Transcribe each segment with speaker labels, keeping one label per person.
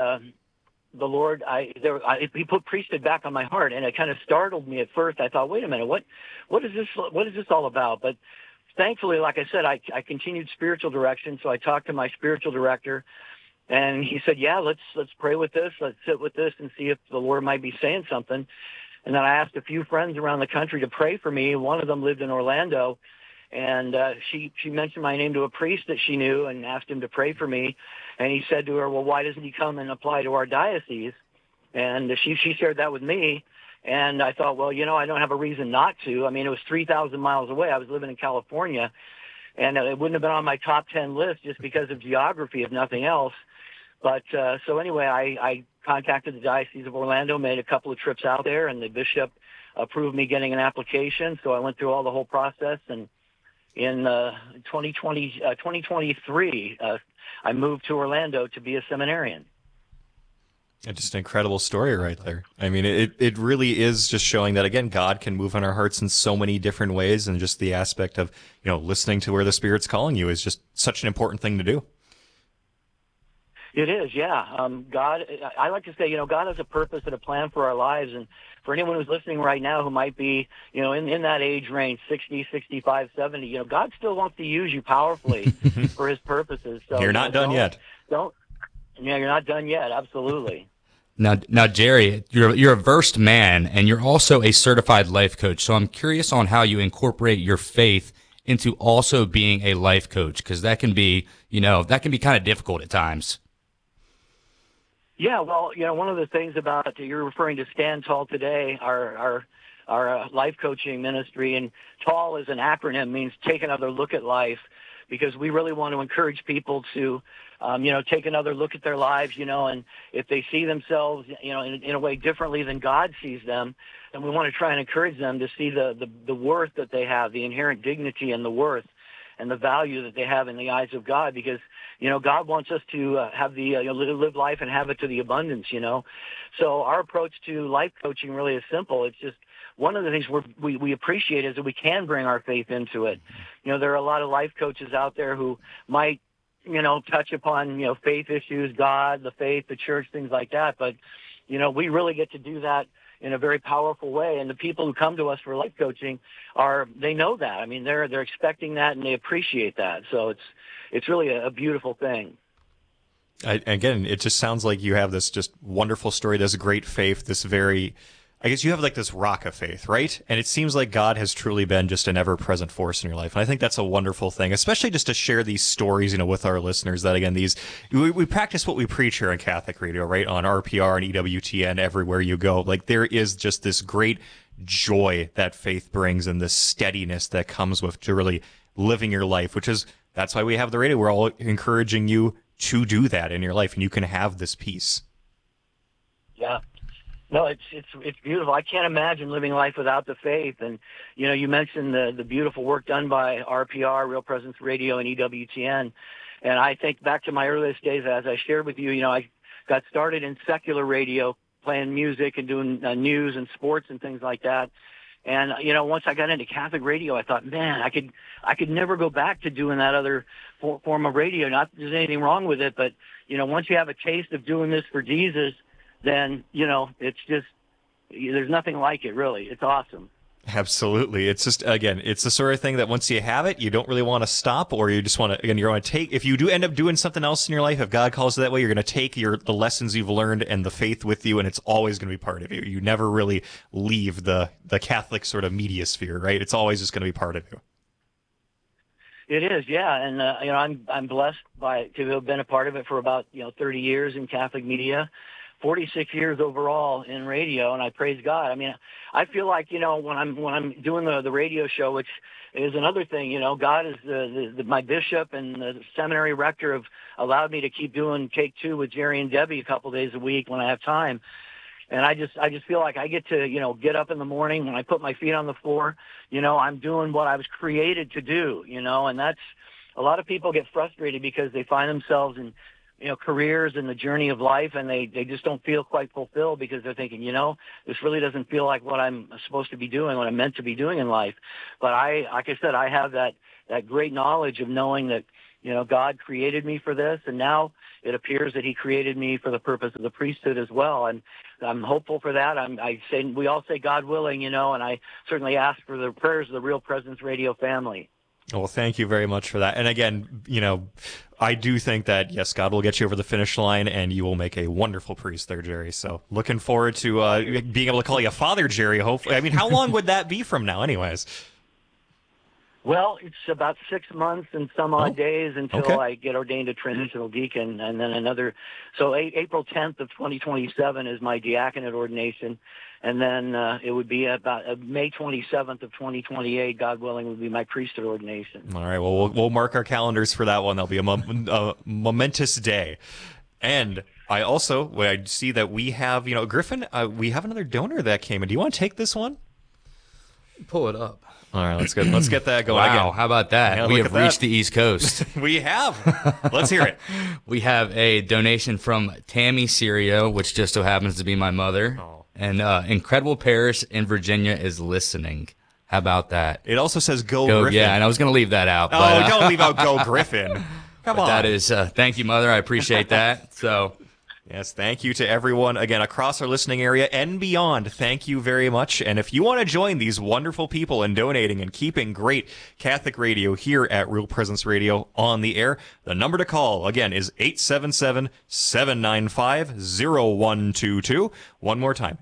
Speaker 1: the Lord, he put priesthood back on my heart, and it kind of startled me at first. I thought, wait a minute, what is this all about? But thankfully, like I said, I continued spiritual direction. So I talked to my spiritual director, and he said, yeah, let's pray with this. Let's sit with this and see if the Lord might be saying something. And then I asked a few friends around the country to pray for me. One of them lived in Orlando, and she mentioned my name to a priest that she knew and asked him to pray for me. And he said to her, well, why doesn't he come and apply to our diocese? And she shared that with me. And I thought, well, I don't have a reason not to. I mean, it was 3,000 miles away. I was living in California, and it wouldn't have been on my top 10 list just because of geography, if nothing else. But so anyway, I contacted the Diocese of Orlando, made a couple of trips out there, and the bishop approved me getting an application. So I went through all the whole process, and in 2023, I moved to Orlando to be a seminarian.
Speaker 2: Just an incredible story right there. I mean, it really is just showing that, again, God can move on our hearts in so many different ways, and just the aspect of, listening to where the Spirit's calling you is just such an important thing to do.
Speaker 1: It is, yeah. God, I like to say, God has a purpose and a plan for our lives. And for anyone who's listening right now who might be, in that age range, 60, 65, 70, God still wants to use you powerfully for his purposes. So
Speaker 2: you're not done yet.
Speaker 1: You're not done yet. Absolutely.
Speaker 3: Now, Jerry, you're a versed man, and you're also a certified life coach. So I'm curious on how you incorporate your faith into also being a life coach, because that can be kind of difficult at times.
Speaker 1: Yeah, well, one of the things about, you're referring to Stand Tall Today, our life coaching ministry, and TALL is an acronym, means take another look at life, because we really want to encourage people to, take another look at their lives, and if they see themselves, in a way differently than God sees them, then we want to try and encourage them to see the worth that they have, the inherent dignity and the worth and the value that they have in the eyes of God, because, God wants us to have live life and have it to the abundance, So our approach to life coaching really is simple. It's just one of the things we appreciate is that we can bring our faith into it. There are a lot of life coaches out there who might, touch upon, faith issues, God, the faith, the church, things like that. But, we really get to do that in a very powerful way. And the people who come to us for life coaching they know that. I mean, they're expecting that and they appreciate that. So it's really a beautiful thing.
Speaker 2: Again, it just sounds like you have this just wonderful story, this great faith, I guess you have like this rock of faith, right? And it seems like God has truly been just an ever-present force in your life. And I think that's a wonderful thing, especially just to share these stories, with our listeners, that again, we practice what we preach here on Catholic Radio, right? On RPR and EWTN, everywhere you go. Like, there is just this great joy that faith brings, and this steadiness that comes with to really living your life, that's why we have the radio. We're all encouraging you to do that in your life, and you can have this peace.
Speaker 1: Yeah. No, it's beautiful. I can't imagine living life without the faith. And, you mentioned the beautiful work done by RPR, Real Presence Radio, and EWTN. And I think back to my earliest days, as I shared with you, I got started in secular radio, playing music and doing news and sports and things like that. And, once I got into Catholic radio, I thought, man, I could never go back to doing that other form of radio. Not that there's anything wrong with it, but, once you have a taste of doing this for Jesus, then, it's just, there's nothing like it, really. It's awesome.
Speaker 2: Absolutely. It's just, again, it's the sort of thing that once you have it, you don't really want to stop, or you just want to, again, you're going to take, if you do end up doing something else in your life, if God calls it that way, you're going to take the lessons you've learned and the faith with you, and it's always going to be part of you. You never really leave the Catholic sort of media sphere, right? It's always just going to be part of you.
Speaker 1: It is, yeah. And, I'm blessed to have been a part of it for about, 30 years in Catholic media. 46 years overall in radio, and I praise God. I mean, I feel like, when I'm doing the radio show, which is another thing, God is my bishop, and the seminary rector have allowed me to keep doing Take Two with Jerry and Debbie a couple days a week when I have time. And I just feel like I get to, get up in the morning when I put my feet on the floor, I'm doing what I was created to do, and that's, a lot of people get frustrated because they find themselves in, careers and the journey of life, and they just don't feel quite fulfilled because they're thinking, this really doesn't feel like what I'm supposed to be doing, what I'm meant to be doing in life. But like I said, I have that great knowledge of knowing that, God created me for this, and now it appears that he created me for the purpose of the priesthood as well. And I'm hopeful for that. We all say God willing, and I certainly ask for the prayers of the Real Presence Radio family.
Speaker 2: Well, thank you very much for that. And again, I do think that, yes, God will get you over the finish line, and you will make a wonderful priest there, Jerry. So looking forward to being able to call you Father Jerry, hopefully. I mean, how long would that be from now anyways?
Speaker 1: Well, it's about 6 months and some odd days until I get ordained a transitional deacon, and then so April 10th of 2027 is my diaconate ordination, and then it would be about May 27th of 2028, God willing, would be my priesthood ordination.
Speaker 2: All right, well, we'll mark our calendars for that one. That'll be a momentous day. And I see that we have, Griffin, we have another donor that came in. Do you want to take this one?
Speaker 3: Pull it up.
Speaker 2: All right, let's get that going.
Speaker 3: Wow,
Speaker 2: again.
Speaker 3: how about that?
Speaker 2: Yeah,
Speaker 3: we have reached the East Coast.
Speaker 2: We have. Let's hear it.
Speaker 3: We have a donation from Tammy Serio, which just so happens to be my mother. Oh. And Incredible Parish in Virginia is listening. How about that?
Speaker 2: It also says Go Griffin.
Speaker 3: Yeah, and I was going to leave that out.
Speaker 2: Oh, don't leave out Go Griffin. Come on.
Speaker 3: That is, thank you, Mother. I appreciate that. So...
Speaker 2: Yes, thank you to everyone, again, across our listening area and beyond. Thank you very much. And if you want to join these wonderful people in donating and keeping great Catholic radio here at Real Presence Radio on the air, the number to call, again, is 877-795-0122. One more time,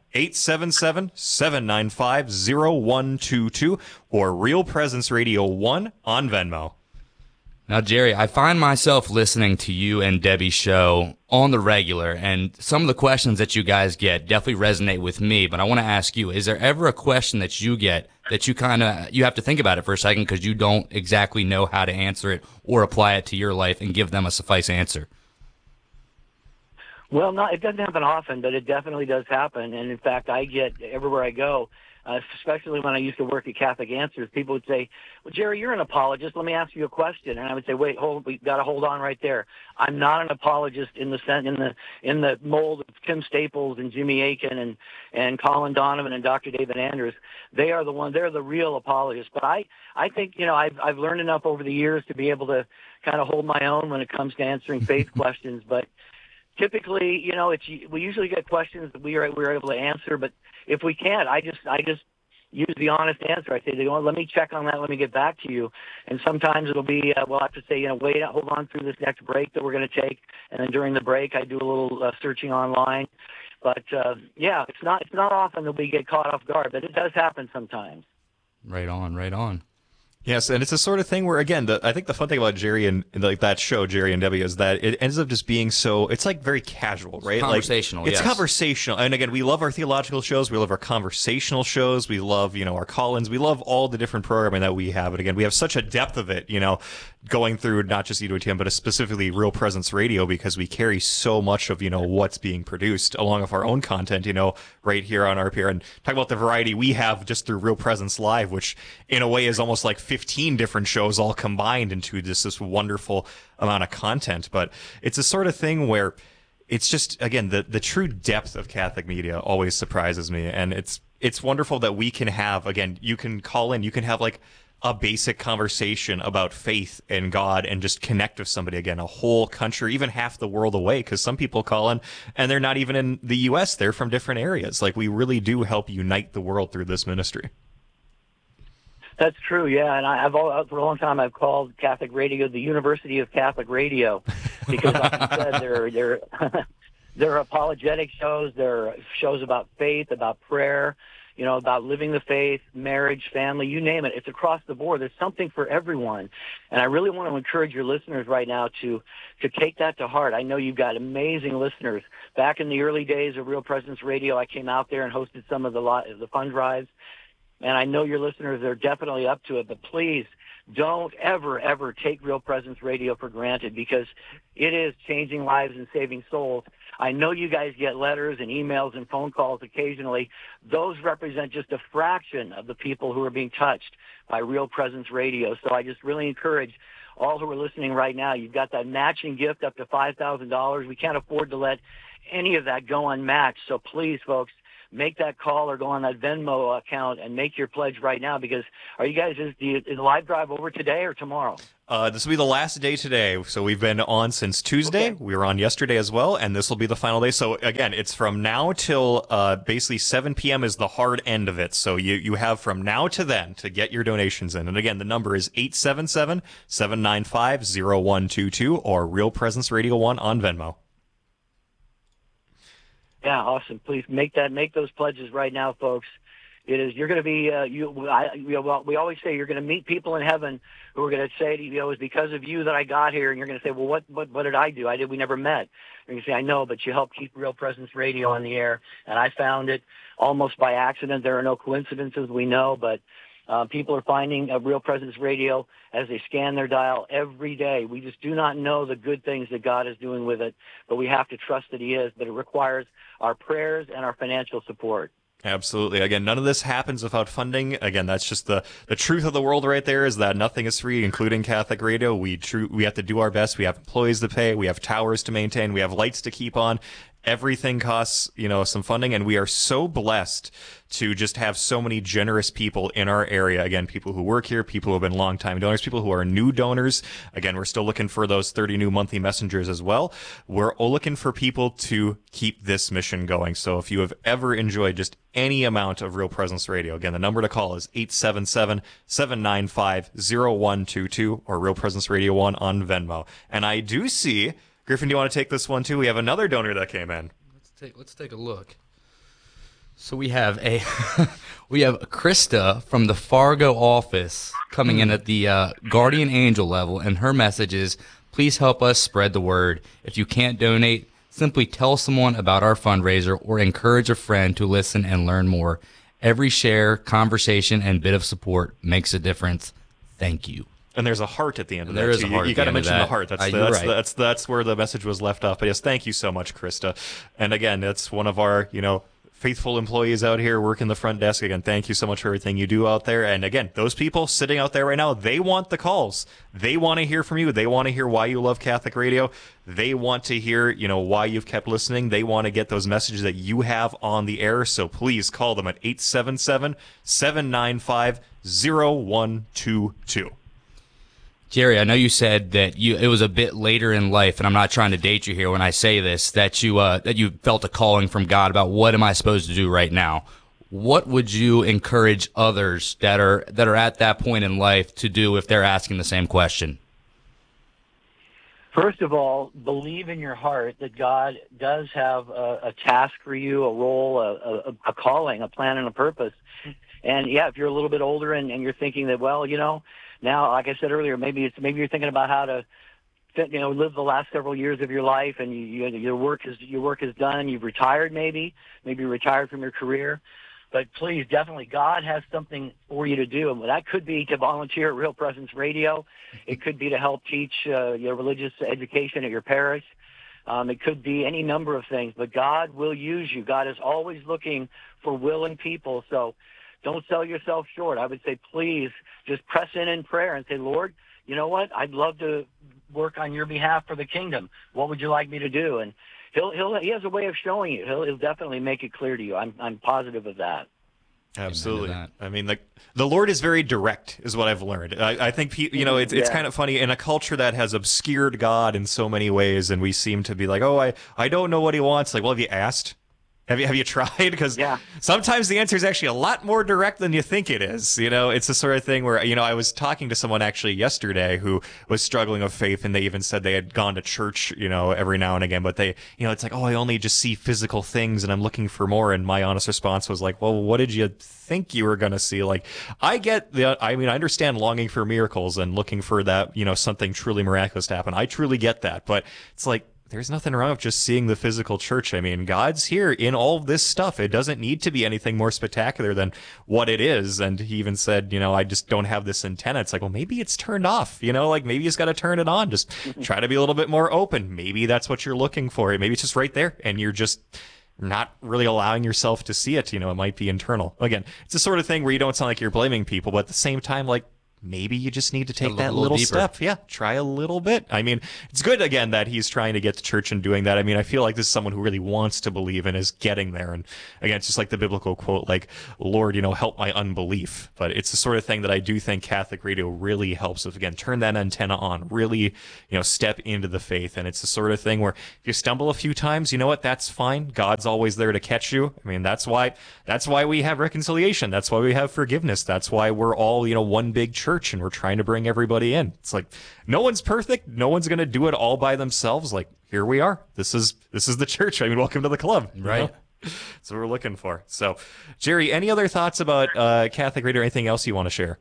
Speaker 2: 877-795-0122, or Real Presence Radio 1 on Venmo.
Speaker 3: Now, Jerry, I find myself listening to you and Debbie's show on the regular, and some of the questions that you guys get definitely resonate with me, but I want to ask you, is there ever a question that you get that you have to think about it for a second because you don't exactly know how to answer it or apply it to your life and give them a suffice answer?
Speaker 1: Well, it doesn't happen often, but it definitely does happen, and in fact, I get, everywhere I go, especially when I used to work at Catholic Answers, people would say, well, Jerry, you're an apologist. Let me ask you a question. And I would say, wait, we've got to hold on right there. I'm not an apologist in the mold of Tim Staples and Jimmy Aiken and Colin Donovan and Dr. David Anders. They're the real apologists. But I think, I've learned enough over the years to be able to kind of hold my own when it comes to answering faith questions. But typically, we usually get questions that we're able to answer, but if we can't, I just use the honest answer. I say, let me check on that. Let me get back to you. And sometimes it'll be, we'll have to say, wait, hold on through this next break that we're going to take. And then during the break, I do a little searching online. But it's not often that we get caught off guard, but it does happen sometimes.
Speaker 3: Right on.
Speaker 2: Yes, and it's the sort of thing where, again, I think the fun thing about Jerry and like that show, Jerry and Debbie, is that it ends up just being it's like very casual, right?
Speaker 3: It's conversational,
Speaker 2: It's conversational. And again, we love our theological shows. We love our conversational shows. We love, our call-ins. We love all the different programming that we have. And again, we have such a depth of it, going through not just EWTN, but specifically Real Presence Radio, because we carry so much of, what's being produced along with our own content, right here on RPR. And talk about the variety we have just through Real Presence Live, which in a way is almost like 15 different shows all combined into this wonderful amount of content. But it's a sort of thing where it's just, again, the true depth of Catholic media always surprises me. And it's wonderful that we can have, again, you can call in, you can have like a basic conversation about faith and God and just connect with somebody, again, a whole country, even half the world away, because some people call in and they're not even in the U.S., they're from different areas. Like, we really do help unite the world through this ministry.
Speaker 1: That's true, yeah. And for a long time I've called Catholic Radio the University of Catholic Radio, because like you said, they're apologetic shows, they're shows about faith, about prayer, about living the faith, marriage, family, you name it. It's across the board. There's something for everyone. And I really want to encourage your listeners right now to take that to heart. I know you've got amazing listeners. Back in the early days of Real Presence Radio, I came out there and hosted some of the fund drives. And I know your listeners are definitely up to it, but please don't ever take Real Presence Radio for granted, because it is changing lives and saving souls. I know you guys get letters and emails and phone calls occasionally. Those represent just a fraction of the people who are being touched by Real Presence Radio. So I just really encourage all who are listening right now, you've got that matching gift up to $5,000. We can't afford to let any of that go unmatched. So please, folks, make that call or go on that Venmo account and make your pledge right now, because is the live drive over today or tomorrow?
Speaker 2: This will be the last day today. So we've been on since Tuesday.
Speaker 1: Okay.
Speaker 2: We were on yesterday as well, and this will be the final day. So again, it's from now till basically 7 p.m. is the hard end of it. So you have from now to then to get your donations in. And again, the number is 877-795-0122 or Real Presence Radio 1 on Venmo.
Speaker 1: Yeah, awesome. Please make those pledges right now, folks. It is, you're going to be, we always say you're going to meet people in heaven who are going to say to you, it's because of you that I got here. And you're going to say, well, what did I do? We never met. And you say, I know, but you helped keep Real Presence Radio on the air. And I found it almost by accident. There are no coincidences, we know, but people are finding Real Presence Radio as they scan their dial every day. We just do not know the good things that God is doing with it, but we have to trust that He is. But it requires our prayers and our financial support.
Speaker 2: Absolutely. Again, none of this happens without funding. Again, that's just the truth of the world right there, is that nothing is free, including Catholic Radio. We have to do our best. We have employees to pay. We have towers to maintain. We have lights to keep on. Everything costs, some funding, and we are so blessed to just have so many generous people in our area. Again, people who work here, people who have been long-time donors, people who are new donors. Again, we're still looking for those 30 new monthly messengers as well. We're looking for people to keep this mission going. So if you have ever enjoyed just any amount of Real Presence Radio, again, the number to call is 877-795-0122 or Real Presence Radio 1 on Venmo. And I do see... Griffin, do you want to take this one too? We have another donor that came in.
Speaker 3: Let's take a look. So we have Krista from the Fargo office coming in at the Guardian Angel level, and her message is, please help us spread the word. If you can't donate, simply tell someone about our fundraiser or encourage a friend to listen and learn more. Every share, conversation, and bit of support makes a difference. Thank you.
Speaker 2: And there's a heart at the end of that.
Speaker 3: There is a heart.
Speaker 2: You got to mention the heart. That's where the message was left off. But yes, thank you so much, Krista. And again, that's one of our, faithful employees out here working the front desk. Again, thank you so much for everything you do out there. And again, those people sitting out there right now, they want the calls. They want to hear from you. They want to hear why you love Catholic radio. They want to hear, why you've kept listening. They want to get those messages that you have on the air. So please call them at 877-795-0122.
Speaker 3: Jerry, I know you said that it was a bit later in life, and I'm not trying to date you here when I say this, that you felt a calling from God about what am I supposed to do right now. What would you encourage others that are at that point in life to do if they're asking the same question?
Speaker 1: First of all, believe in your heart that God does have a task for you, a role, a calling, a plan, and a purpose. And yeah, if you're a little bit older and you're thinking that, well, now, like I said earlier, maybe you're thinking about how to, live the last several years of your life, and your work is done. You've retired, maybe you're retired from your career, but please, definitely, God has something for you to do, and that could be to volunteer at Real Presence Radio. It could be to help teach your religious education at your parish. It could be any number of things, but God will use you. God is always looking for willing people, so don't sell yourself short. I would say, please, just press in prayer and say, Lord, you know what? I'd love to work on your behalf for the kingdom. What would you like me to do? And he has a way of showing you. He'll definitely make it clear to you. I'm positive of that.
Speaker 2: Absolutely. I mean, the Lord is very direct, is what I've learned. I think, it's kind of funny in a culture that has obscured God in so many ways, and we seem to be like, oh, I don't know what he wants. Like, well, have you asked? Have you tried? Because sometimes the answer is actually a lot more direct than you think it is. It's the sort of thing where, I was talking to someone actually yesterday who was struggling with faith, and they even said they had gone to church, every now and again, but they, it's like, oh, I only just see physical things and I'm looking for more. And my honest response was like, well, what did you think you were going to see? Like, I understand longing for miracles and looking for that, something truly miraculous to happen. I truly get that, but it's like, there's nothing wrong with just seeing the physical church. I mean, God's here in all this stuff. It doesn't need to be anything more spectacular than what it is. And he even said, I just don't have this antenna. It's like, well, maybe it's turned off, maybe you just got to turn it on. Just try to be a little bit more open. Maybe that's what you're looking for. Maybe it's just right there and you're just not really allowing yourself to see it. It might be internal. Again, it's the sort of thing where you don't sound like you're blaming people, but at the same time, like, maybe you just need to take that
Speaker 3: little
Speaker 2: little
Speaker 3: deeper.
Speaker 2: step. Yeah, try a little bit. I mean, it's good, again, that he's trying to get to church and doing that. I mean, I feel like this is someone who really wants to believe and is getting there. And again, it's just like the biblical quote, like, Lord, help my unbelief. But it's the sort of thing that I do think Catholic radio really helps with. Again, turn that antenna on, really, step into the faith. And it's the sort of thing where if you stumble a few times, you know what? That's fine. God's always there to catch you. I mean, that's why we have reconciliation. That's why we have forgiveness. That's why we're all, one big church, and we're trying to bring everybody in. It's like, no one's perfect. No one's going to do it all by themselves. Like, here we are. This is the church. I mean, welcome to the club.
Speaker 3: Right.
Speaker 2: That's what we're looking for. So, Jerry, any other thoughts about Catholic radio or anything else you want to share?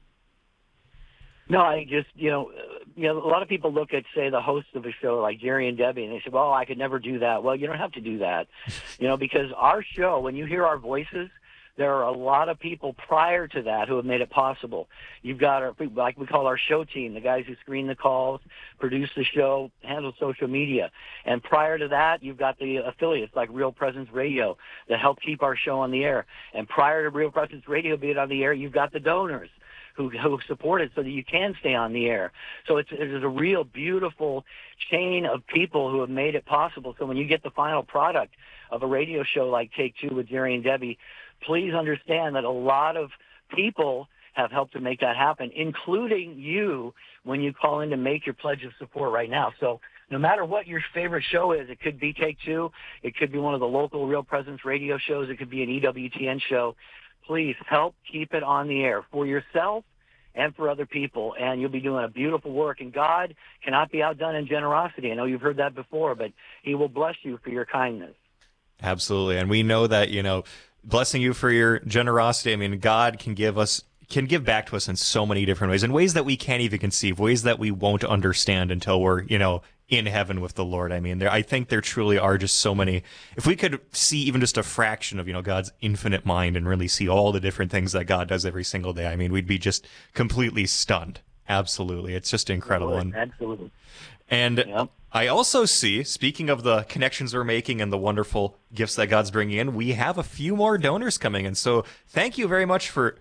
Speaker 1: No, I just, a lot of people look at, say, the hosts of a show like Jerry and Debbie, and they say, well, I could never do that. Well, you don't have to do that, because our show, when you hear our voices, there are a lot of people prior to that who have made it possible. You've got like we call our show team, the guys who screen the calls, produce the show, handle social media. And prior to that, you've got the affiliates like Real Presence Radio that help keep our show on the air. And prior to Real Presence Radio being on the air, you've got the donors who support it so that you can stay on the air. So there's a real beautiful chain of people who have made it possible. So when you get the final product of a radio show like Take Two with Jerry and Debbie, please understand that a lot of people have helped to make that happen, including you when you call in to make your pledge of support right now. So no matter what your favorite show is, it could be Take Two, it could be one of the local Real Presence radio shows, it could be an EWTN show. Please help keep it on the air for yourself and for other people, and you'll be doing a beautiful work. And God cannot be outdone in generosity. I know you've heard that before, but he will bless you for your kindness.
Speaker 2: Absolutely. And we know that, blessing you for your generosity. I mean, God can give back to us in so many different ways, in ways that we can't even conceive, ways that we won't understand until we're, in heaven with the Lord. I mean, I think there truly are just so many. If we could see even just a fraction of, God's infinite mind and really see all the different things that God does every single day, I mean, we'd be just completely stunned. Absolutely. It's just incredible.
Speaker 1: Absolutely.
Speaker 2: And
Speaker 1: yep.
Speaker 2: I also see, speaking of the connections we're making and the wonderful gifts that God's bringing in, we have a few more donors coming in. So thank you very much for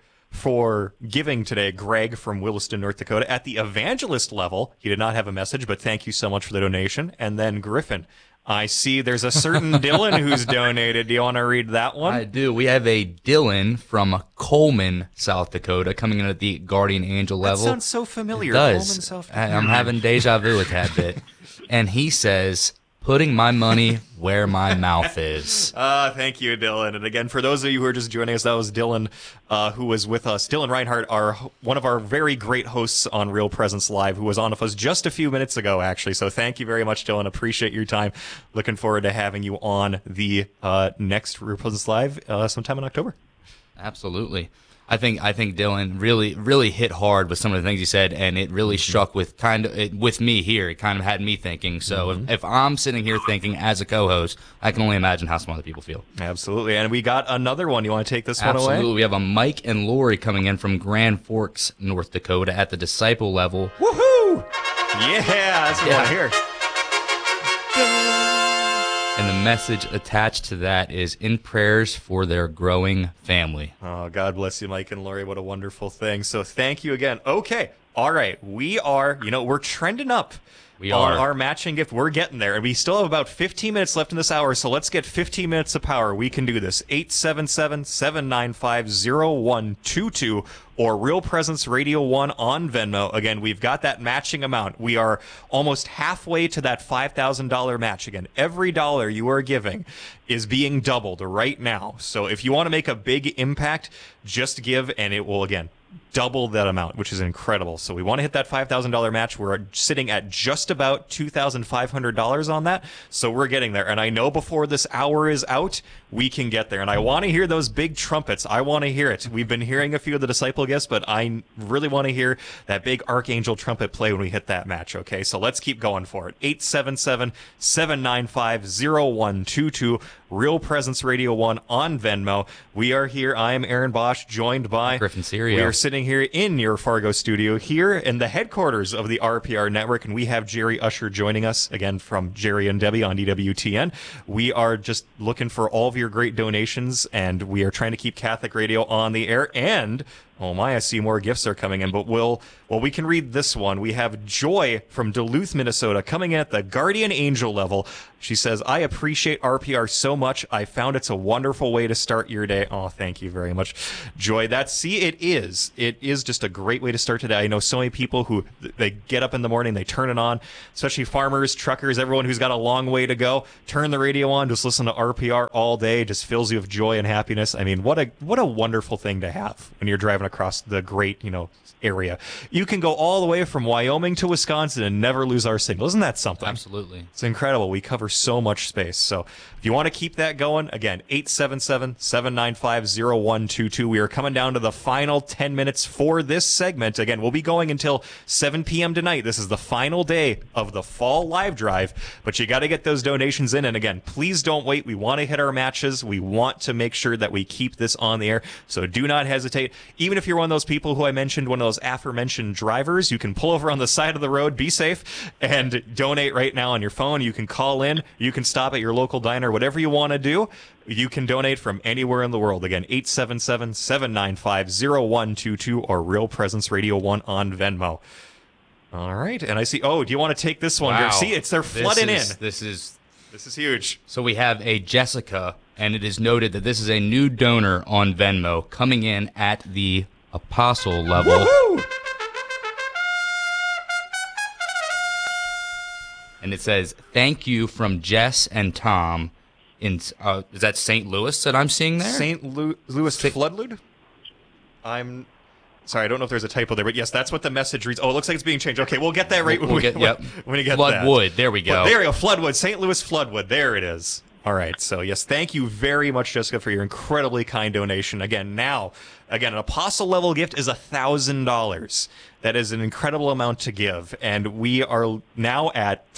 Speaker 2: giving today, Greg from Williston, North Dakota. At the evangelist level, he did not have a message, but thank you so much for the donation. And then Griffin, I see there's a certain Dylan who's donated. Do you want to read that one?
Speaker 3: I do. We have a Dylan from Coleman, South Dakota, coming in at the Guardian Angel level.
Speaker 2: That sounds so familiar.
Speaker 3: It does.
Speaker 2: Coleman, South Dakota.
Speaker 3: I'm having deja vu a tad bit. And he says, putting my money where my mouth is.
Speaker 2: Thank you, Dylan. And again, for those of you who are just joining us, that was Dylan who was with us. Dylan Reinhardt, one of our very great hosts on Real Presence Live, who was on with us just a few minutes ago, actually. So thank you very much, Dylan. Appreciate your time. Looking forward to having you on the next Real Presence Live sometime in October.
Speaker 3: Absolutely. I think Dylan really hit hard with some of the things he said, and it really struck with with me here. It kind of had me thinking. So if I'm sitting here thinking as a co-host, I can only imagine how some other people feel.
Speaker 2: Absolutely. And we got another one. You want to take this one away?
Speaker 3: Absolutely. We have a Mike and Lori coming in from Grand Forks, North Dakota at the disciple level.
Speaker 2: Woohoo! Yeah, that's what I want to hear.
Speaker 3: And the message attached to that is in prayers for their growing family.
Speaker 2: Oh, God bless you, Mike and Lori. What a wonderful thing. So thank you again. Okay. All right. We are, we're trending up.
Speaker 3: We are.
Speaker 2: On our matching gift. We're getting there. And we still have about 15 minutes left in this hour. So let's get 15 minutes of power. We can do this. 877-795-0122 or Real Presence Radio 1 on Venmo. Again, we've got that matching amount. We are almost halfway to that $5,000 match. Again, every dollar you are giving is being doubled right now. So if you want to make a big impact, just give and it will, again, double that amount, which is incredible. So we want to hit that $5,000 match. We're sitting at just about $2,500 on that. So we're getting there. And I know before this hour is out, we can get there. And I want to hear those big trumpets. I want to hear it. We've been hearing a few of the disciple guests, but I really want to hear that big archangel trumpet play when we hit that match. Okay, so let's keep going for it. 877-795-0122. Real Presence Radio 1 on Venmo. We are here. I am Aaron Bosch, joined by
Speaker 3: Griffin Serio.
Speaker 2: We are sitting here in your Fargo studio, here in the headquarters of the RPR Network, and we have Jerry Usher joining us, again, from Jerry and Debbie on EWTN. We are just looking for all of your great donations, and we are trying to keep Catholic radio on the air and Oh my, I see more gifts are coming in, but we can read this one. We have Joy from Duluth, Minnesota, coming in at the Guardian Angel level. She says, I appreciate RPR so much. I found it's a wonderful way to start your day. Oh, thank you very much, Joy. It is just a great way to start today. I know so many people who they get up in the morning, they turn it on, especially farmers, truckers, everyone who's got a long way to go. Turn the radio on, just listen to RPR all day. Just fills you with joy and happiness. I mean, what a wonderful thing to have when you're driving across the great, area. You can go all the way from Wyoming to Wisconsin and never lose our signal. Isn't that something?
Speaker 3: Absolutely.
Speaker 2: It's incredible. We cover so much space. So if you want to keep that going, again, 877-795-0122. We are coming down to the final 10 minutes for this segment. Again, we'll be going until 7 p.m. tonight. This is the final day of the fall live drive, but you got to get those donations in. And again, please don't wait. We want to hit our matches. We want to make sure that we keep this on the air. So do not hesitate. Even if you're one of those people who I mentioned, one of those aforementioned drivers, you can pull over on the side of the road, be safe, and donate right now on your phone. You can call in. You can stop at your local diner, whatever you want to do. You can donate from anywhere in the world. Again, 877-795-0122 or Real Presence Radio 1 on Venmo. All right. And I see, do you want to take this one?
Speaker 3: Wow.
Speaker 2: See, they're flooding in.
Speaker 3: This is
Speaker 2: huge.
Speaker 3: So we have a Jessica, and it is noted that this is a new donor on Venmo coming in at the Apostle level.
Speaker 2: Woohoo!
Speaker 3: And it says, thank you from Jess and Tom in, is that St. Louis that I'm seeing there?
Speaker 2: St. Louis Floodwood? I'm sorry, I don't know if there's a typo there, but yes, that's what the message reads. Oh, it looks like it's being changed. Okay, we'll get that right when we get that.
Speaker 3: Floodwood, there we go.
Speaker 2: There we go, Floodwood, St. Louis Floodwood, there it is. All right, so yes, thank you very much, Jessica, for your incredibly kind donation. Again, an Apostle level gift is $1,000. That is an incredible amount to give, and we are now at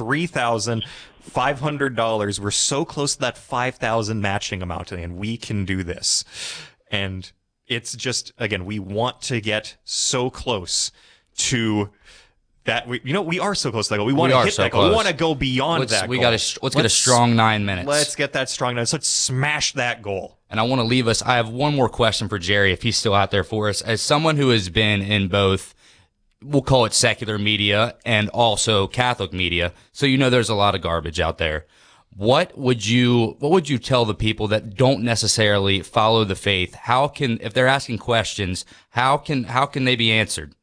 Speaker 2: $3,500. We're so close to that 5,000 matching amount, and we can do this. And it's just, again, we want to get so close to that. We are so close to that goal. We want to hit that goal. We want to go beyond that goal.
Speaker 3: Let's get a strong 9 minutes.
Speaker 2: Let's get that strong 9 minutes. Let's smash that goal.
Speaker 3: And I want to leave us. I have one more question for Jerry, if he's still out there for us. As someone who has been in both, we'll call it secular media and also Catholic media, so there's a lot of garbage out there. What would you tell the people that don't necessarily follow the faith? If they're asking questions, how can they be answered?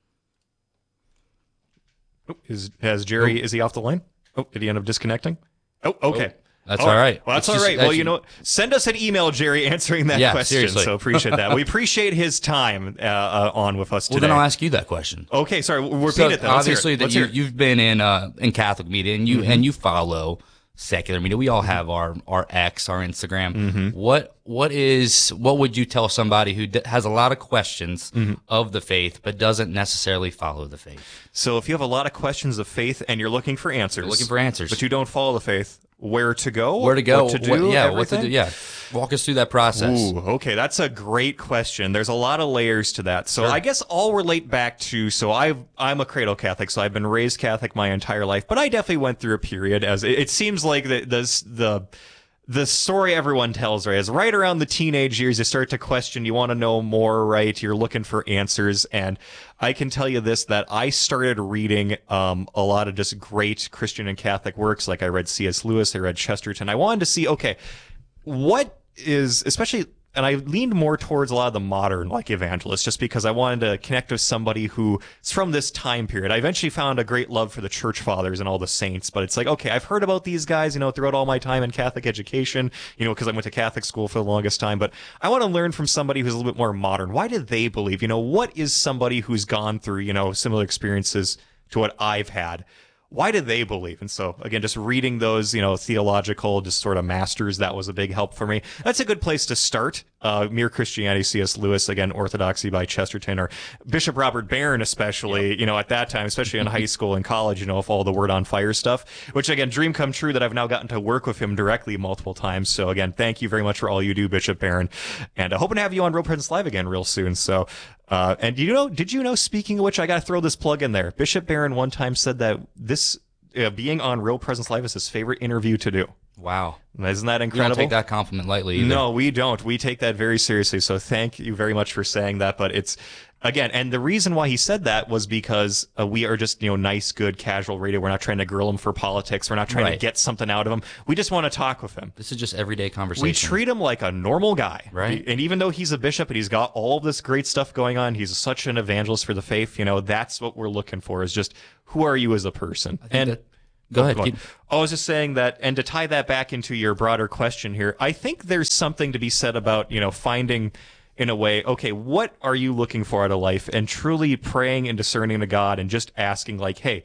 Speaker 2: Is he off the line? Oh, did he end up disconnecting? Oh, okay.
Speaker 3: That's all right.
Speaker 2: Well, that's all right. Well, send us an email, Jerry, answering that question.
Speaker 3: Seriously.
Speaker 2: So appreciate that. We appreciate his time on with us today.
Speaker 3: Well, then I'll ask you that question.
Speaker 2: Okay, sorry. Repeat it then.
Speaker 3: Obviously, you've been in Catholic media and you follow secular media. We all have our X, our Instagram.
Speaker 2: Mm-hmm.
Speaker 3: What would you tell somebody who has a lot of questions of the faith but doesn't necessarily follow the faith?
Speaker 2: So if you have a lot of questions of faith and you're looking for answers, but you don't follow the faith, where to go, what to do, what to do.
Speaker 3: Yeah, walk us through that process.
Speaker 2: Ooh, okay, that's a great question. There's a lot of layers to that. So I guess I'll relate back to. So I'm a cradle Catholic, so I've been raised Catholic my entire life, but I definitely went through a period as it seems like the story everyone tells, right, is right around the teenage years, you start to question, you want to know more, right? You're looking for answers. And I can tell you this, that I started reading a lot of just great Christian and Catholic works. Like I read C.S. Lewis, I read Chesterton. I wanted to see, okay, what is, especially, and I leaned more towards a lot of the modern, like, evangelists, just because I wanted to connect with somebody who is from this time period. I eventually found a great love for the church fathers and all the saints, but it's like, okay, I've heard about these guys, throughout all my time in Catholic education, because I went to Catholic school for the longest time, but I want to learn from somebody who's a little bit more modern. Why did they believe? What is somebody who's gone through, similar experiences to what I've had? Why do they believe? And so, again, just reading those, theological, just sort of masters, that was a big help for me. That's a good place to start. Mere Christianity, C.S. Lewis, again, Orthodoxy by Chesterton, or Bishop Robert Barron, especially, at that time, especially in high school and college, if all the Word on Fire stuff, which, again, dream come true that I've now gotten to work with him directly multiple times. So, again, thank you very much for all you do, Bishop Barron. And hoping to have you on Real Presence Live again real soon. So, and did you know, speaking of which, I got to throw this plug in there. Bishop Barron one time said that this being on Real Presence Live is his favorite interview to do.
Speaker 3: Wow.
Speaker 2: Isn't that
Speaker 3: We
Speaker 2: incredible?
Speaker 3: don't take that compliment lightly either.
Speaker 2: No, we don't. We take that very seriously. So thank you very much for saying that. But it's, again, and the reason why he said that was because we are just, nice, good, casual radio. We're not trying to grill him for politics. We're not trying to get something out of him. We just want to talk with him.
Speaker 3: This is just everyday conversation.
Speaker 2: We treat him like a normal guy.
Speaker 3: Right.
Speaker 2: And even though he's a bishop and he's got all of this great stuff going on, he's such an evangelist for the faith, that's what we're looking for, is just, who are you as a person?
Speaker 3: Go ahead.
Speaker 2: I was just saying that, and to tie that back into your broader question here, I think there's something to be said about, finding, in a way, okay, what are you looking for out of life? And truly praying and discerning to God and just asking, like, hey,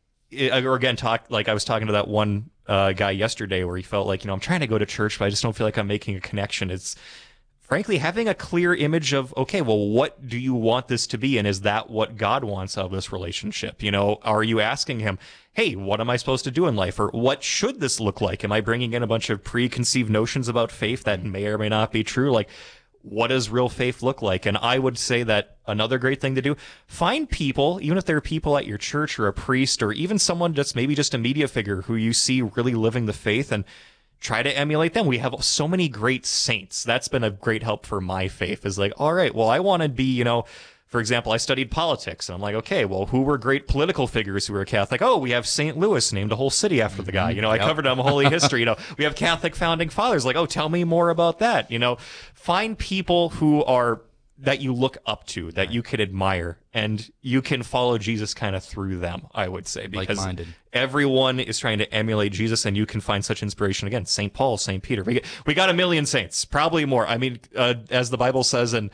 Speaker 2: or again, I was talking to that one guy yesterday where he felt like, I'm trying to go to church, but I just don't feel like I'm making a connection. It's frankly having a clear image of, okay, well, what do you want this to be? And is that what God wants out of this relationship? Are you asking him, hey, what am I supposed to do in life? Or what should this look like? Am I bringing in a bunch of preconceived notions about faith that may or may not be true? Like, what does real faith look like? And I would say that another great thing to do, find people, even if they're people at your church or a priest or even someone that's maybe just a media figure who you see really living the faith, and try to emulate them. We have so many great saints. That's been a great help for my faith, is like, all right, well, I want to be, for example, I studied politics, and I'm like, okay, well, who were great political figures who were Catholic? Oh, we have St. Louis, named a whole city after the guy. I covered him Holy History. We have Catholic founding fathers. Like, oh, tell me more about that. Find people who are, that you look up to, that you can admire, and you can follow Jesus kind of through them, I would say, because
Speaker 3: like-minded.
Speaker 2: Everyone is trying to emulate Jesus, and you can find such inspiration. Again, St. Paul, St. Peter. We got a million saints, probably more. I mean, as the Bible says in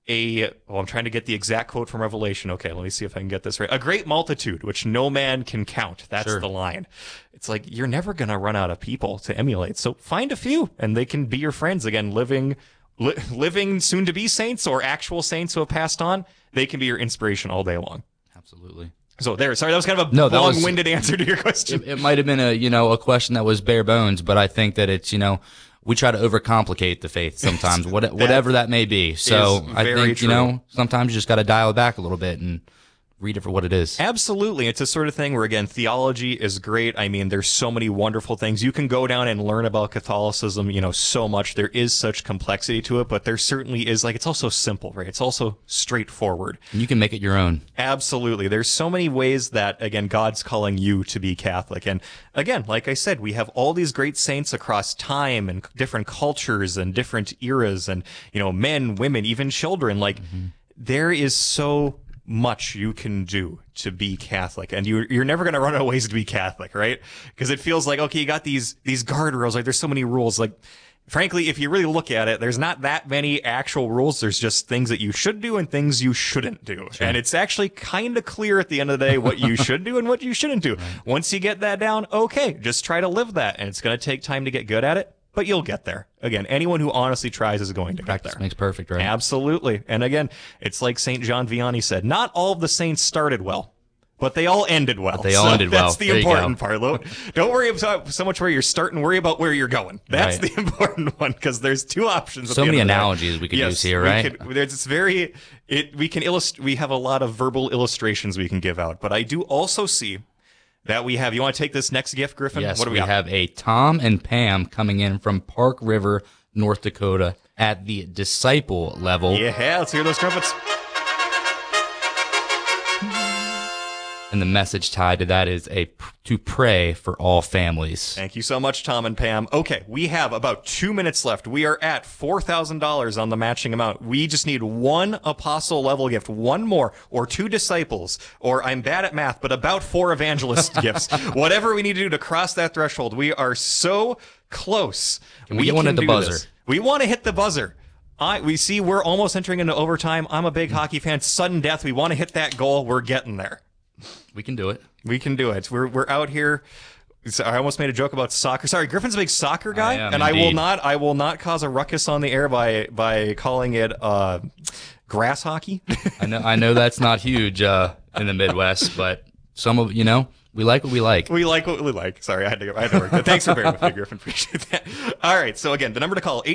Speaker 2: I'm trying to get the exact quote from Revelation. Okay, let me see if I can get this right. A great multitude, which no man can count. That's the line. It's like, you're never going to run out of people to emulate. So find a few, and they can be your friends. Again, living soon-to-be saints or actual saints who have passed on, they can be your inspiration all day long.
Speaker 3: Absolutely.
Speaker 2: So sorry, that was kind of a long-winded answer to your question.
Speaker 3: It might have been a question that was bare bones, but I think that it's, we try to overcomplicate the faith sometimes, whatever that may be. So I think, sometimes you just got to dial it back a little bit and read it for what it is.
Speaker 2: Absolutely. It's a sort of thing where, again, theology is great. I mean, there's so many wonderful things. You can go down and learn about Catholicism, so much. There is such complexity to it, but there certainly is, it's also simple, right? It's also straightforward.
Speaker 3: And you can make it your own.
Speaker 2: Absolutely. There's so many ways that, again, God's calling you to be Catholic. And again, like I said, we have all these great saints across time and different cultures and different eras and, men, women, even children. There is so much you can do to be Catholic, and you're never going to run out of ways to be Catholic, right? Because it feels like, okay, you got these guardrails, like there's so many rules. Like, frankly, if you really look at it, there's not that many actual rules. There's just things that you should do and things you shouldn't do. Sure. And it's actually kind of clear at the end of the day what you should do and what you shouldn't do. Right. Once you get that down, okay, just try to live that, and it's going to take time to get good at it, but you'll get there. Again, anyone who honestly tries is going to
Speaker 3: Practice
Speaker 2: get there.
Speaker 3: Makes perfect, right?
Speaker 2: Absolutely. And again, it's like St. John Vianney said, not all of the saints started well, but they all ended well. That's the important part. Don't worry about so much where you're starting, worry about where you're going. That's the important one, because there's two options.
Speaker 3: So many analogies we could use here, right?
Speaker 2: We have a lot of verbal illustrations we can give out, but I do also see that we have. You want to take this next gift, Griffin?
Speaker 3: Yes,
Speaker 2: what do
Speaker 3: we have a Tom and Pam coming in from Park River, North Dakota at the disciple level.
Speaker 2: Yeah, let's hear those trumpets.
Speaker 3: And the message tied to that is to pray for all families.
Speaker 2: Thank you so much, Tom and Pam. Okay, we have about 2 minutes left. We are at $4,000 on the matching amount. We just need one apostle level gift, one more, or two disciples, or I'm bad at math, but about 4 evangelist gifts. Whatever we need to do to cross that threshold. We are so close.
Speaker 3: Can we get one at the buzzer?
Speaker 2: This. We want to hit the buzzer. We're almost entering into overtime. I'm a big hockey fan. Sudden death. We want to hit that goal. We're getting there.
Speaker 3: We can do it.
Speaker 2: We can do it. We're out here. I almost made a joke about soccer. Sorry, Griffin's a big soccer guy,
Speaker 3: and
Speaker 2: indeed. I will not cause a ruckus on the air by calling it grass hockey.
Speaker 3: I know that's not huge in the Midwest, but some of we like what we like.
Speaker 2: We like what we like. Sorry, I had to work that. Thanks for bearing with me, Griffin. Appreciate that. All right. So again, the number to call,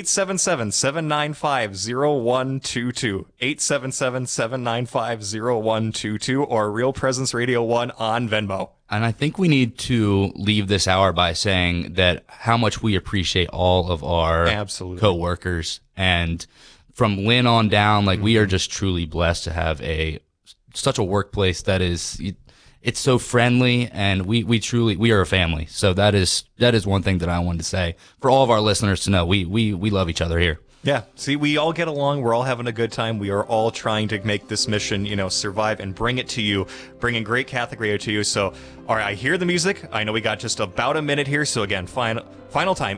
Speaker 2: 877-795-0122. 877-795-0122 or Real Presence Radio 1 on Venmo.
Speaker 3: And I think we need to leave this hour by saying that how much we appreciate all of our
Speaker 2: Absolutely.
Speaker 3: coworkers. And from Lynn on down, like we are just truly blessed to have such a workplace that is, it's so friendly, and we are a family. So that is one thing that I wanted to say for all of our listeners to know. We love each other here.
Speaker 2: Yeah. See, we all get along. We're all having a good time. We are all trying to make this mission, survive and bring it to you, bringing great Catholic radio to you. So, all right, I hear the music. I know we got just about a minute here. So again, final time,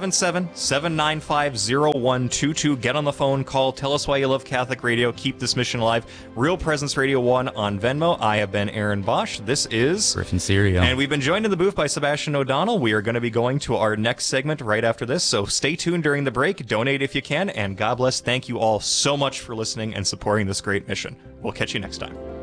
Speaker 2: 877-795-0122. Get on the phone, call, tell us why you love Catholic radio. Keep this mission alive. Real Presence Radio 1 on Venmo. I have been Aaron Bosch. This is
Speaker 3: Griffin Serio.
Speaker 2: And we've been joined in the booth by Sebastian O'Donnell. We are going to be going to our next segment right after this. So stay tuned during the break. Donate if you can. And God bless. Thank you all so much for listening and supporting this great mission. We'll catch you next time.